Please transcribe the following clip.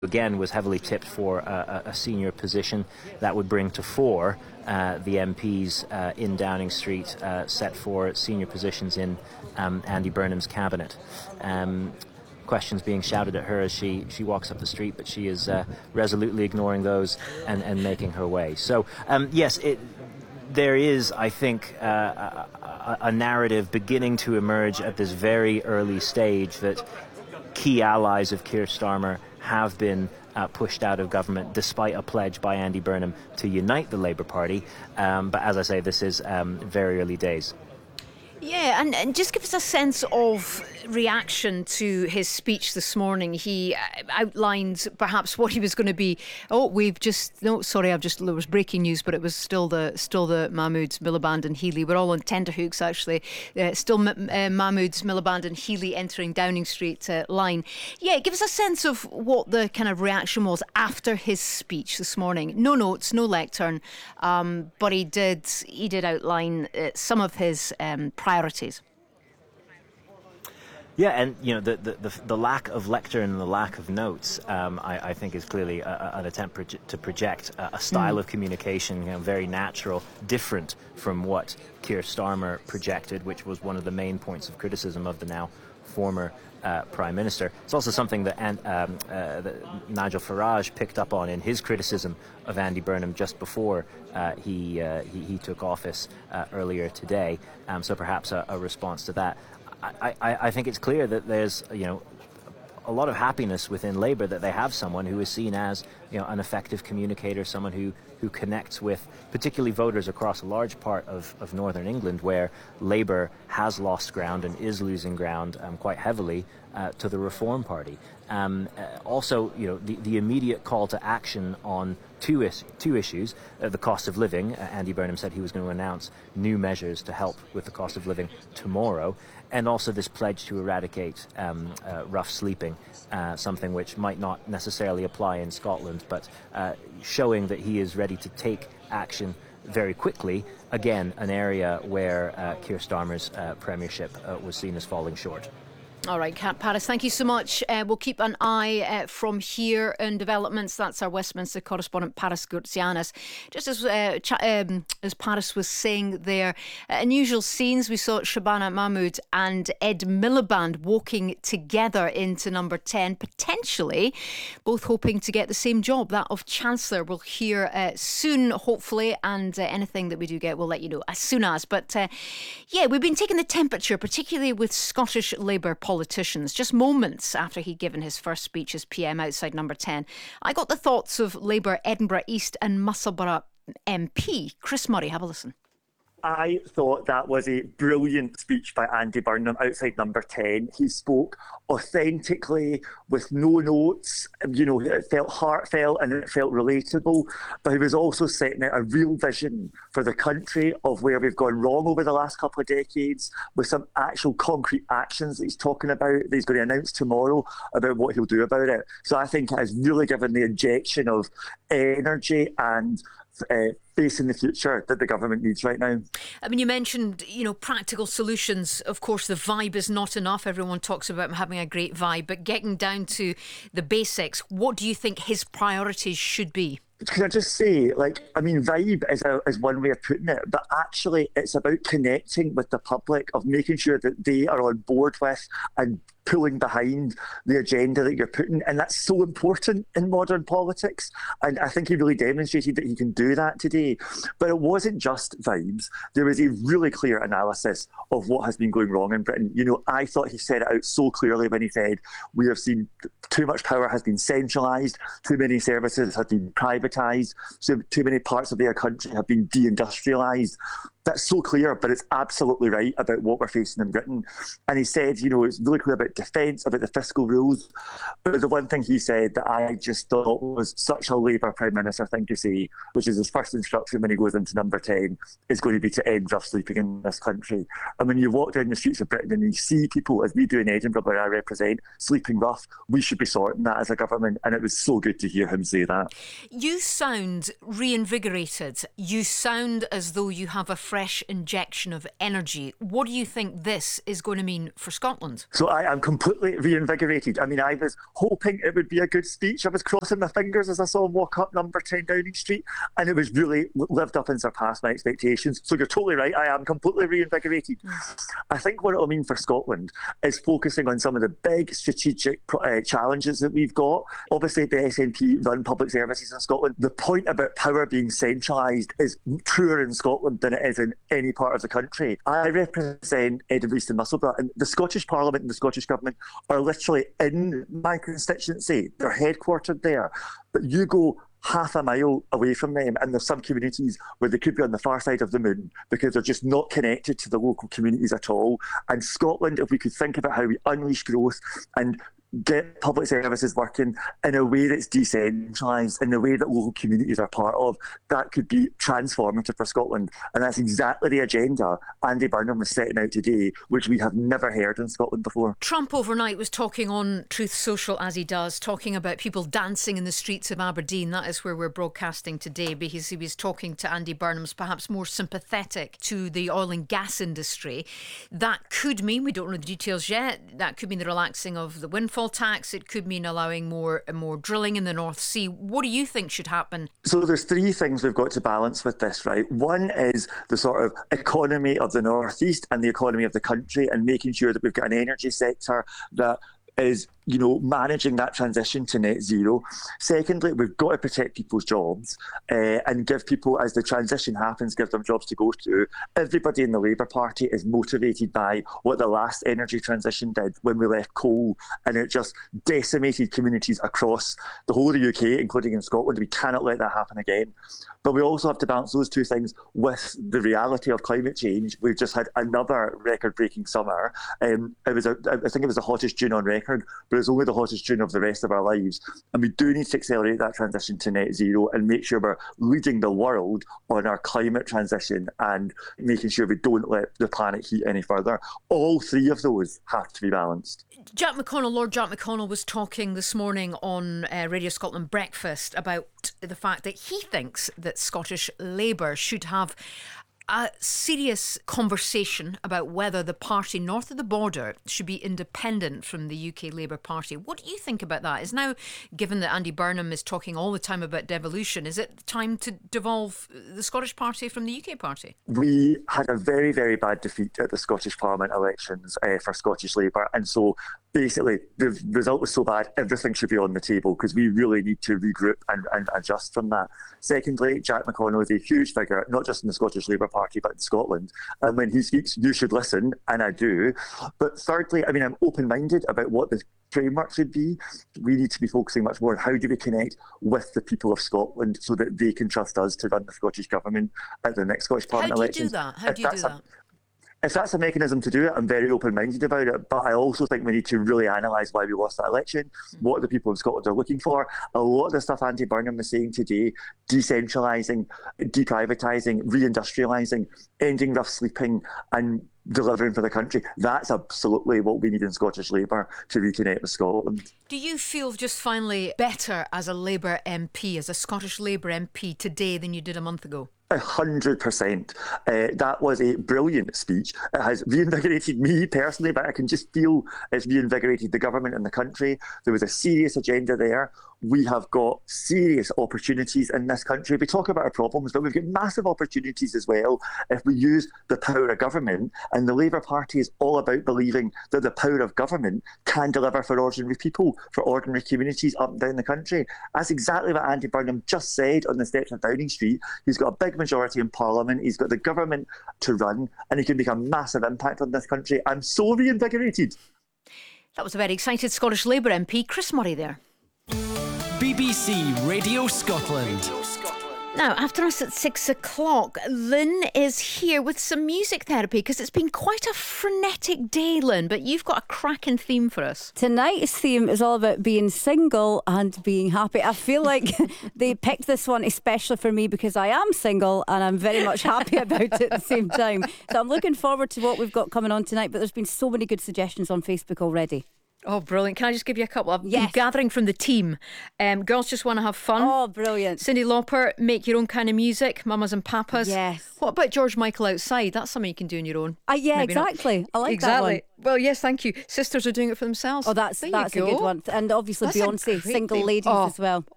again was heavily tipped for a senior position that would bring to four the MPs in Downing Street set for senior positions in Andy Burnham's cabinet. Questions being shouted at her as she walks up the street, but she is resolutely ignoring those and making her way. So yes, there is, I think, a narrative beginning to emerge at this very early stage that key allies of Keir Starmer have been pushed out of government despite a pledge by Andy Burnham to unite the Labour Party. But as I say, this is very early days. Yeah, and just give us a sense of reaction to his speech this morning. He outlined perhaps what he was going to be. There was breaking news, but it was still the Mahmood, Miliband and Healy. We're all on tenterhooks, actually. Mahmood, Miliband and Healy entering Downing Street line. Yeah, give us a sense of what the kind of reaction was after his speech this morning. No notes, no lectern, but he did outline some of his priorities. Yeah, and the lack of lectern and the lack of notes, I think, is clearly an attempt to project a style of communication, very natural, different from what Keir Starmer projected, which was one of the main points of criticism of the now former Prime Minister. It's also something that Nigel Farage picked up on in his criticism of Andy Burnham just before he took office earlier today. So perhaps a response to that. I think it's clear that there's a lot of happiness within Labour that they have someone who is seen as an effective communicator, someone who connects with particularly voters across a large part of northern England, where Labour has lost ground and is losing ground quite heavily to the Reform Party. Also, the immediate call to action on two issues, the cost of living. Andy Burnham said he was going to announce new measures to help with the cost of living tomorrow, and also this pledge to eradicate rough sleeping, something which might not necessarily apply in Scotland, but showing that he is ready to take action very quickly. Again, an area where Keir Starmer's premiership was seen as falling short. All right, Kat Paris, thank you so much. We'll keep an eye from here on developments. That's our Westminster correspondent, Paris Gurtsianis. Just as Paris was saying there, unusual scenes. We saw Shabana Mahmood and Ed Miliband walking together into number 10, potentially both hoping to get the same job, that of Chancellor. We'll hear soon, hopefully, and anything that we do get, we'll let you know as soon as. But yeah, we've been taking the temperature, particularly with Scottish Labour politicians, just moments after he'd given his first speech as PM outside number 10. I got the thoughts of Labour Edinburgh East and Musselburgh MP Chris Murray. Have a listen. I thought that was a brilliant speech by Andy Burnham outside number 10. He spoke authentically with no notes. It felt heartfelt and it felt relatable, but he was also setting out a real vision for the country of where we've gone wrong over the last couple of decades, with some actual concrete actions that he's talking about, that he's going to announce tomorrow about what he'll do about it. So I think it has really given the injection of energy and facing the future that the government needs right now. I mean, you mentioned, practical solutions. Of course, the vibe is not enough. Everyone talks about having a great vibe, but getting down to the basics, what do you think his priorities should be? Can I just say, vibe is one way of putting it, but actually it's about connecting with the public, of making sure that they are on board with and pulling behind the agenda that you're putting. And that's so important in modern politics. And I think he really demonstrated that he can do that today. But it wasn't just vibes. There was a really clear analysis of what has been going wrong in Britain. I thought he set it out so clearly when he said, we have seen too much power has been centralised, too many services have been privatised, so too many parts of their country have been deindustrialised. That's so clear, but it's absolutely right about what we're facing in Britain. And he said, it's really clear about defence, about the fiscal rules. But the one thing he said that I just thought was such a Labour Prime Minister thing to say, which is his first instruction when he goes into number 10, is going to be to end rough sleeping in this country. And when you walk down the streets of Britain and you see people, as we do in Edinburgh, where I represent, sleeping rough, we should be sorting that as a government. And it was so good to hear him say that. You sound reinvigorated. You sound as though you have a fresh injection of energy. What do you think this is going to mean for Scotland? So I am completely reinvigorated. I mean, I was hoping it would be a good speech. I was crossing my fingers as I saw him walk up number 10 Downing Street, and it was really lived up and surpassed my expectations. So you're totally right. I am completely reinvigorated. I think what it'll mean for Scotland is focusing on some of the big strategic challenges that we've got. Obviously, the SNP run public services in Scotland. The point about power being centralised is truer in Scotland than it is in any part of the country. I represent Edinburgh East and Musselburgh, and the Scottish Parliament and the Scottish Government are literally in my constituency. They're headquartered there. But you go half a mile away from them, and there's some communities where they could be on the far side of the moon because they're just not connected to the local communities at all. And Scotland, if we could think about how we unleash growth and get public services working in a way that's decentralised, in a way that local communities are part of, that could be transformative for Scotland. And that's exactly the agenda Andy Burnham was setting out today, which we have never heard in Scotland before. Trump overnight was talking on Truth Social, as he does, talking about people dancing in the streets of Aberdeen. That is where we're broadcasting today, because he was talking to Andy Burnham's perhaps more sympathetic to the oil and gas industry. That could mean, we don't know the details yet, that could mean the relaxing of the windfall tax. It could mean allowing more drilling in the North Sea. What do you think should happen? So there's three things we've got to balance with this, right? One is the sort of economy of the North East and the economy of the country, and making sure that we've got an energy sector that is, managing that transition to net zero. Secondly, we've got to protect people's jobs and give people, as the transition happens, give them jobs to go to. Everybody in the Labour Party is motivated by what the last energy transition did when we left coal, and it just decimated communities across the whole of the UK, including in Scotland. We cannot let that happen again. But we also have to balance those two things with the reality of climate change. We've just had another record-breaking summer. I think it was the hottest June on record, but it's only the hottest June of the rest of our lives. And we do need to accelerate that transition to net zero and make sure we're leading the world on our climate transition and making sure we don't let the planet heat any further. All three of those have to be balanced. Lord Jack McConnell was talking this morning on Radio Scotland Breakfast about the fact that he thinks that Scottish Labour should have a serious conversation about whether the party north of the border should be independent from the UK Labour Party. What do you think about that? Is now, given that Andy Burnham is talking all the time about devolution, is it time to devolve the Scottish Party from the UK Party? We had a very, very bad defeat at the Scottish Parliament elections for Scottish Labour, and so basically the result was so bad, everything should be on the table, because we really need to regroup and adjust from that. Secondly, Jack McConnell is a huge figure, not just in the Scottish Labour Party, but in Scotland. And when he speaks, you should listen, and I do. But thirdly, I'm open-minded about what the framework should be. We need to be focusing much more on how do we connect with the people of Scotland so that they can trust us to run the Scottish Government at the next Scottish Parliament elections. How do you do that? If that's a mechanism to do it, I'm very open-minded about it. But I also think we need to really analyse why we lost that election, what the people in Scotland are looking for. A lot of the stuff Andy Burnham was saying today, decentralising, deprivatising, reindustrialising, ending rough sleeping and delivering for the country, that's absolutely what we need in Scottish Labour to reconnect with Scotland. Do you feel, just finally, better as a Labour MP, as a Scottish Labour MP today than you did a month ago? 100%. That was a brilliant speech. It has reinvigorated me personally, but I can just feel it's reinvigorated the government and the country. There was a serious agenda there. We have got serious opportunities in this country. We talk about our problems, but we've got massive opportunities as well if we use the power of government. And the Labour Party is all about believing that the power of government can deliver for ordinary people, for ordinary communities up and down the country. That's exactly what Andy Burnham just said on the steps of Downing Street. He's got a big majority in Parliament, he's got the government to run, and he can make a massive impact on this country. I'm so reinvigorated. That was a very excited Scottish Labour MP, Chris Murray there. BBC Radio Scotland. Now, after us at 6 o'clock, Lynn is here with some music therapy because it's been quite a frenetic day, Lynn, but you've got a cracking theme for us. Tonight's theme is all about being single and being happy. I feel like they picked this one especially for me because I am single and I'm very much happy about it at the same time. So I'm looking forward to what we've got coming on tonight, but there's been so many good suggestions on Facebook already. Oh, brilliant. Can I just give you a couple? I've been Yes. gathering from the team. Girls Just Want to Have Fun. Oh, brilliant. Cyndi Lauper, Make Your Own Kind of Music, Mamas and Papas. Yes. What about George Michael Outside? That's something you can do on your own. Yeah, Maybe not. exactly. I like Exactly. that one. Well, yes, thank you. Sisters are doing it for themselves. Oh, that's There a you good go. one. And obviously That's a Beyonce, great Single thing. Ladies Oh, as well.